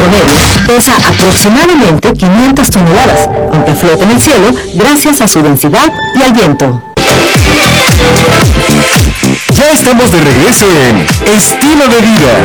promedio, pesa aproximadamente 500 toneladas, aunque flota en el cielo gracias a su densidad y al viento. Ya estamos de regreso en Estilo de Vida.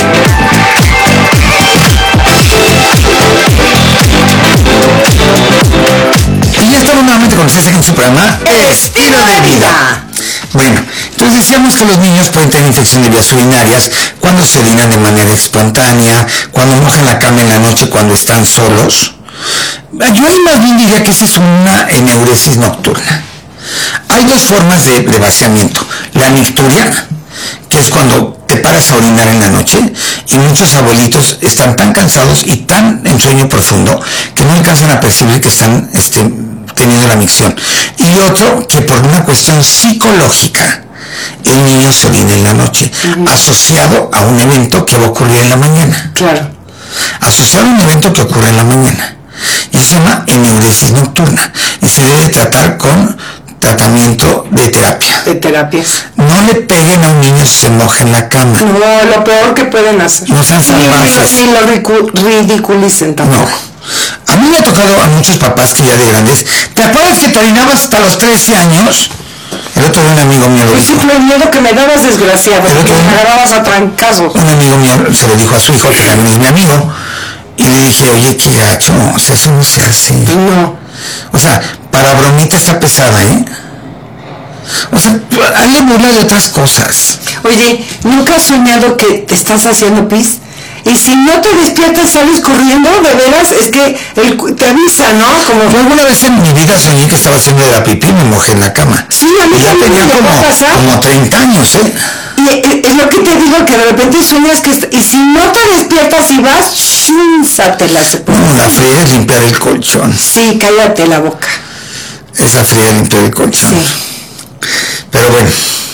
Y ya estamos nuevamente con ustedes en su programa Estilo de Vida. Bueno, entonces decíamos que los niños pueden tener infección de vías urinarias cuando se orinan de manera espontánea, cuando mojan la cama en la noche, cuando están solos. Yo ahí más bien diría que esa es una eneuresis nocturna. Hay dos formas de vaciamiento. La nicturia, que es cuando te paras a orinar en la noche y muchos abuelitos están tan cansados y tan en sueño profundo que no alcanzan a percibir que están teniendo la micción. Y otro, que por una cuestión psicológica el niño se orina en la noche, asociado a un evento que va a ocurrir en la mañana. Claro. Asociado a un evento que ocurre en la mañana. Y se llama eneuresis nocturna. Y se debe tratar con tratamiento de terapia. De terapias. No le peguen a un niño si se moja en la cama. No, lo peor que pueden hacer. No sean salvajes. Ni lo ridiculicen tampoco. No. A mí me ha tocado a muchos papás que ya de grandes. ¿Te acuerdas que te orinabas hasta los 13 años? El otro día un amigo mío lo Pues dijo. sí, el miedo que me dabas, desgraciado. Que me agarrabas a trancazos. Un amigo mío se lo dijo a su hijo, que también es mi amigo. Y le dije, oye, qué gacho. O sea, eso no se hace. No. O sea, para bromita está pesada, ¿eh? O sea, hazle burla de otras cosas. Oye, ¿nunca has soñado que te estás haciendo pis? Y si no te despiertas, sales corriendo, de veras, es que te avisa, ¿no? Como Yo alguna vez en mi vida soñé que estaba haciendo de la pipí y me mojé en la cama. Sí, a mí y ya también tenía me como, pasa. como 30 años, ¿eh? Y es lo que te digo, que de repente sueñas que... Y si no te despiertas y vas, chúnsatela. No, la fría es limpiar el colchón. Sí, cállate la boca. Es la fría limpiar el colchón. Sí. Pero bueno,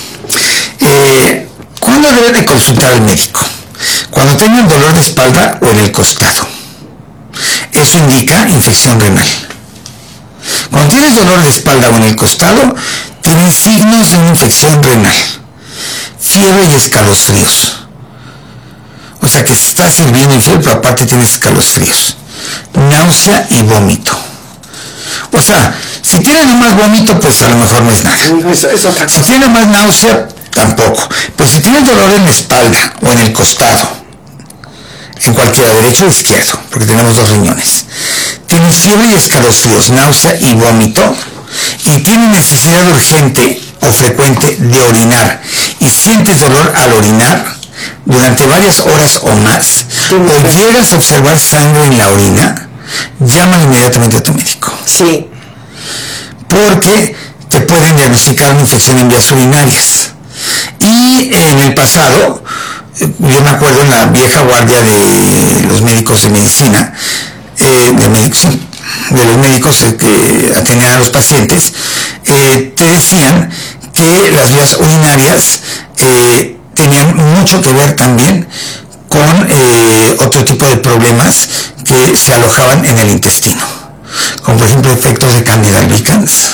¿cuándo debe de consultar al médico? Cuando tengan dolor de espalda o en el costado. Eso indica infección renal. Cuando tienes dolor de espalda o en el costado, tienes signos de una infección renal. Fiebre y escalofríos. O sea que estás hirviendo en fiebre, pero aparte tienes escalofríos. Náusea y vómito. O sea, si tiene nomás vómito, pues a lo mejor no es nada. Si tiene más náusea, tampoco. Pero si tienes dolor en la espalda o en el costado, en cualquiera, derecho o izquierdo, porque tenemos dos riñones, tienes fiebre y escalofríos, náusea y vómito, y tienes necesidad urgente o frecuente de orinar, y sientes dolor al orinar durante varias horas o más, o llegas a observar sangre en la orina, llama inmediatamente a tu médico. Sí. Porque te pueden diagnosticar una infección en vías urinarias. Y en el pasado, yo me acuerdo en la vieja guardia de los médicos de medicina, de los médicos que atendían a los pacientes, te decían que las vías urinarias tenían mucho que ver también con otro tipo de problemas que se alojaban en el intestino, como por ejemplo efectos de Candida albicans.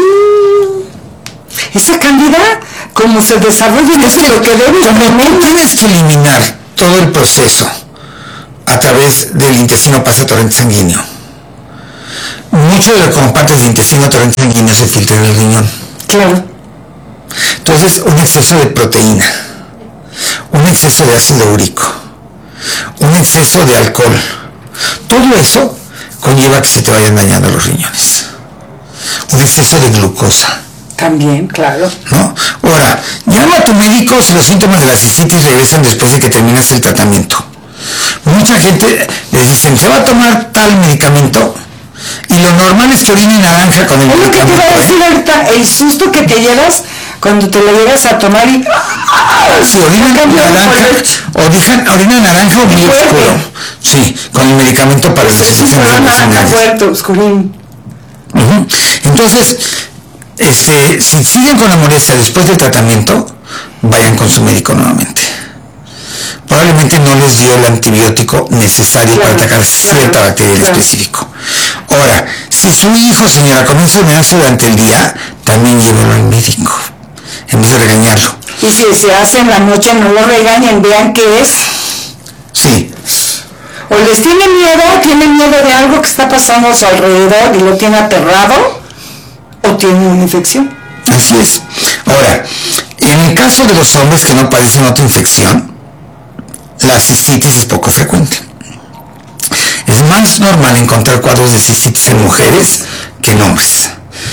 Esa Candida, como se desarrolla, no sé lo que debe. Como tú tienes que eliminar todo el proceso a través del intestino, pasa torrente sanguíneo. Mucho de lo que comparte el intestino torrente sanguíneo se filtra en el riñón. Claro. Entonces, un exceso de proteína, un exceso de ácido úrico, un exceso de alcohol, todo eso conlleva que se te vayan dañando los riñones. Un exceso de glucosa. También, claro. ¿No? Ahora, llama a tu médico si los síntomas de la cistitis regresan después de que terminas el tratamiento. Mucha gente les dicen, se va a tomar tal medicamento, y lo normal es que orine naranja con el medicamento. Es lo que te iba a decir ahorita, el susto que te llevas cuando te lo llegas a tomar y... Sí, orina naranja, orina naranja o muy oscuro. Sí, con el medicamento para las infecciones naranja fuerte, oscurín. Entonces, si siguen con la molestia después del tratamiento, vayan con su médico nuevamente. Probablemente no les dio el antibiótico necesario para atacar cierta bacteria en específico. Ahora, si su hijo, señora, comienza a enfermarse durante el día, también llévelo al médico, en vez de regañarlo. Y si se hace en la noche, no lo regañen, vean qué es. Sí. O les tiene miedo de algo que está pasando a su alrededor y lo tiene aterrado, o tiene una infección. Así es. Ahora, en el caso de los hombres que no padecen otra infección, la cistitis es poco frecuente. Es más normal encontrar cuadros de cistitis en mujeres que en hombres.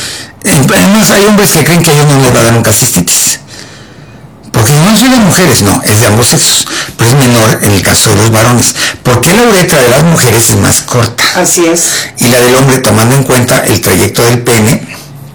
Además, hay hombres que creen que a ellos no les va a dar nunca cistitis. Porque no soy de mujeres, no, es de ambos sexos, pero es menor en el caso de los varones. Porque la uretra de las mujeres es más corta. Así es. Y la del hombre, tomando en cuenta el trayecto del pene,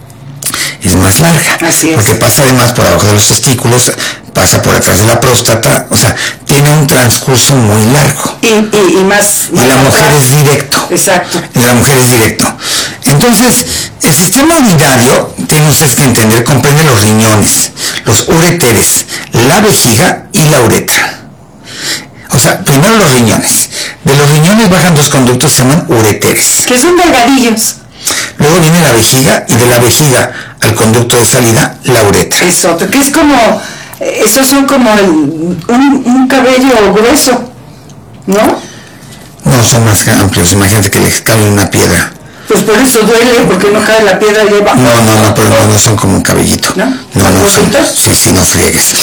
es más larga. Así es. Porque pasa además por abajo de los testículos, pasa por atrás de la próstata, o sea, tiene un transcurso muy largo. Y más... Y la mujer es directo. Exacto. Y la mujer es directo. Entonces, el sistema urinario, tienen ustedes que entender, comprende los riñones, los ureteres, la vejiga y la uretra. O sea, primero los riñones. De los riñones bajan dos conductos que se llaman ureteres. Que son delgadillos. Luego viene la vejiga y de la vejiga al conducto de salida, la uretra. Es otro, que es como... Esos son como un cabello grueso, ¿no? No, son más amplios. Imagínate que les cabe una piedra. Pues por eso duele, porque no cae la piedra y abajo. No, pero no son como un cabellito. ¿No? No son. Sí, no friegues.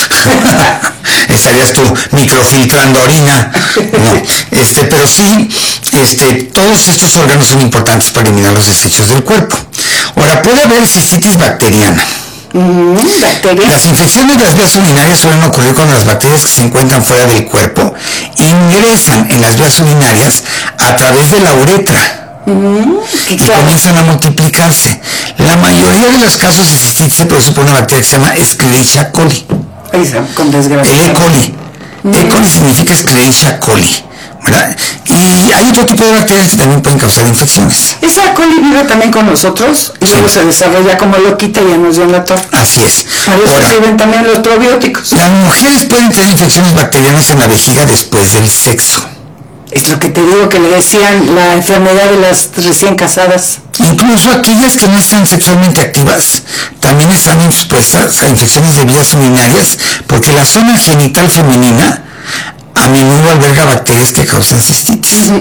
Estarías tú microfiltrando orina. No, pero sí, todos estos órganos son importantes para eliminar los desechos del cuerpo. Ahora, puede haber cistitis bacteriana. Bacterias. Las infecciones de las vías urinarias suelen ocurrir cuando las bacterias que se encuentran fuera del cuerpo ingresan en las vías urinarias a través de la uretra y comienzan a multiplicarse. La mayoría de los casos de cistitis se produce por una bacteria que se llama Escherichia coli. Con desgracia. El E. coli. E. coli significa Escherichia coli, ¿verdad? Y hay otro tipo de bacterias que también pueden causar infecciones. Esa coli vive también con nosotros y luego se desarrolla como loquita y ya nos dio en la torre. Así es. Para eso Ahora, sirven también los probióticos. las mujeres pueden tener infecciones bacterianas en la vejiga después del sexo. Es lo que te digo que le decían la enfermedad de las recién casadas. Incluso aquellas que no están sexualmente activas también están expuestas a infecciones de vías urinarias porque la zona genital femenina a menudo alberga bacterias que causan cistitis.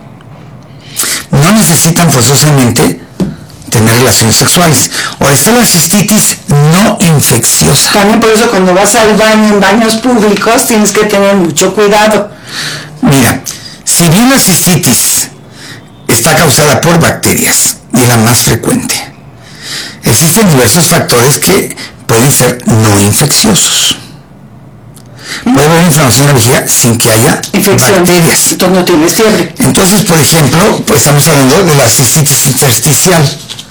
No necesitan forzosamente tener relaciones sexuales. Ahora está la cistitis no infecciosa. También por eso cuando vas al baño en baños públicos tienes que tener mucho cuidado. Mira, si bien la cistitis está causada por bacterias y es la más frecuente, existen diversos factores que pueden ser no infecciosos. Puede haber inflamación en la vejiga sin que haya bacterias. Entonces no tienes fiebre. Entonces, por ejemplo, pues estamos hablando de la cistitis intersticial.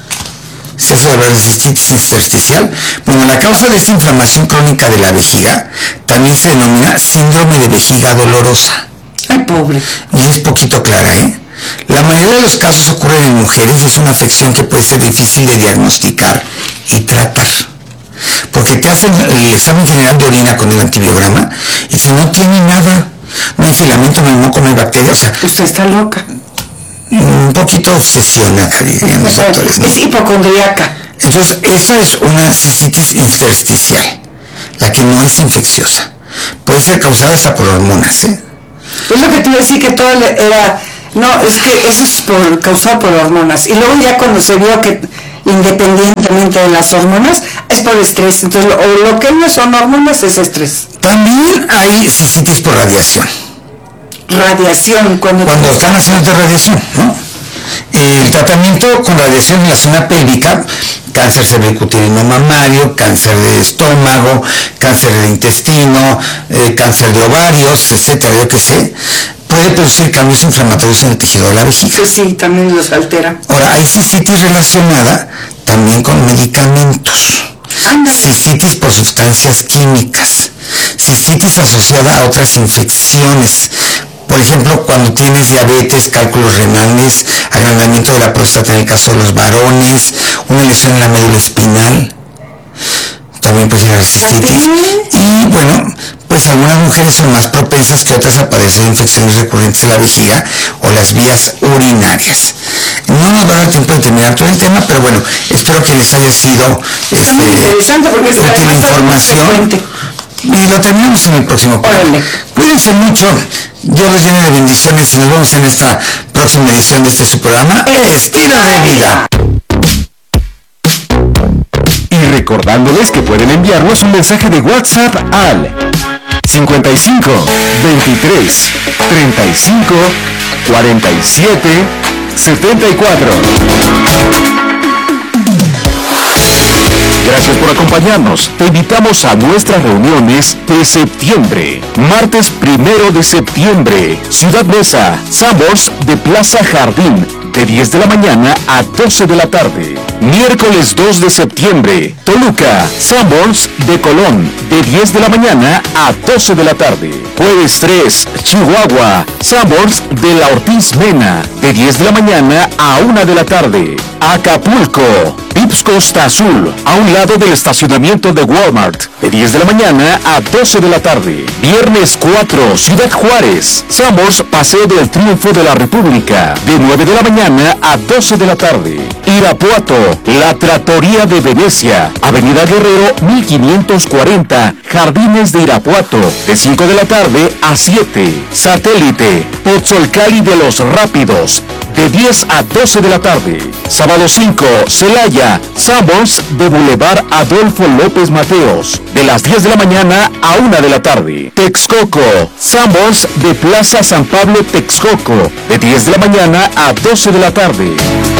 ¿Se suele hablar de cistitis intersticial? Bueno, la causa de esta inflamación crónica de la vejiga también se denomina síndrome de vejiga dolorosa. Ay, pobre. Y es poquito clara, ¿eh? La mayoría de los casos ocurren en mujeres y es una afección que puede ser difícil de diagnosticar y tratar. Porque te hacen el examen general de orina con el antibiograma y si no tiene nada, no hay filamento, no hay moco, no hay bacteria, o sea... Usted está loca. Un poquito obsesionada, dirían los doctores, ¿no? Es hipocondriaca. Entonces, esa es una cistitis intersticial, la que no es infecciosa. Puede ser causada hasta por hormonas, ¿eh? Es lo que te iba a decir que todo era... No, es que eso es causado por hormonas. Y luego ya cuando se vio que independientemente de las hormonas, es por estrés. Entonces, lo que no son hormonas es estrés. También hay cistitis por radiación. Radiación, cuando están haciendo radiación, ¿no? El tratamiento con radiación en la zona pélvica, cáncer cervicuterino mamario, cáncer de estómago, cáncer de intestino, cáncer de ovarios, etcétera, yo qué sé, puede producir cambios inflamatorios en el tejido de la vejiga. Sí, también los altera. Ahora, hay cistitis relacionada también con medicamentos. Cistitis por sustancias químicas. Cistitis asociada a otras infecciones. Por ejemplo, cuando tienes diabetes, cálculos renales, agrandamiento de la próstata en el caso de los varones, una lesión en la médula espinal, también puede ser cistitis. Y bueno, pues algunas mujeres son más propensas que otras a padecer infecciones recurrentes de la vejiga o las vías urinarias. No nos va a dar tiempo de terminar todo el tema, pero bueno, espero que les haya sido interesante porque es útil información. Y lo terminamos en el próximo programa. Órale. Cuídense mucho. Dios los llene de bendiciones y nos vemos en esta próxima edición de este su programa, Estilo de Vida. Y recordándoles que pueden enviarnos un mensaje de WhatsApp al 55 23 35 47 74. Gracias por acompañarnos. Te invitamos a nuestras reuniones de septiembre. Martes 1 de septiembre, Ciudad Mesa, Sanborns de Plaza Jardín, de 10 de la mañana a 12 de la tarde. Miércoles 2 de septiembre, Toluca, Sanborns de Colón, de 10 de la mañana a 12 de la tarde. Jueves 3, Chihuahua, Sanborns de la Ortiz Mena, de 10 de la mañana a 1 de la tarde. Acapulco, Vips Costa Azul, a un lado del estacionamiento de Walmart, de 10 de la mañana a 12 de la tarde. Viernes 4, Ciudad Juárez, Sanborns Paseo del Triunfo de la República, de 9 de la mañana a 12 de la tarde. Irapuato, La Trattoria de Venecia, Avenida Guerrero 1540, Jardines de Irapuato, de 5 de la tarde a 7. Satélite, Pozzolcali de los Rápidos, de 10 a 12 de la tarde. Sábado 5, Celaya, Sanborns de Boulevard Adolfo López Mateos, de las 10 de la mañana a 1 de la tarde. Texcoco, Sanborns de Plaza San Pablo Texcoco, de 10 de la mañana a 12 de la tarde.